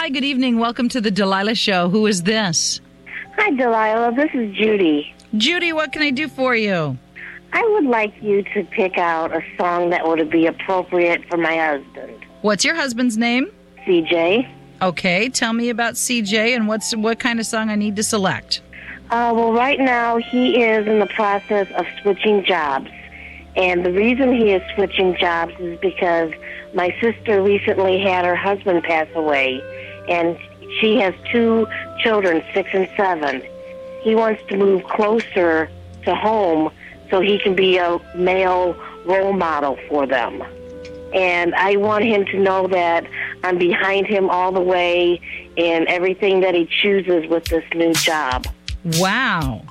good evening. Welcome to the Delilah Show. Who is this? Hi, Delilah. This is Judy. Judy, what can I do for you? I would like you to pick out a song that would be appropriate for my husband. What's your husband's name? CJ. Okay, tell me about CJ and what kind of song I need to select. Well, right now he is in the process of switching jobs. And the reason he is switching jobs is because my sister recently had her husband pass away. And she has 2 children, 6 and 7. He wants to move closer to home so he can be a male role model for them. And I want him to know that I'm behind him all the way in everything that he chooses with this new job. Wow.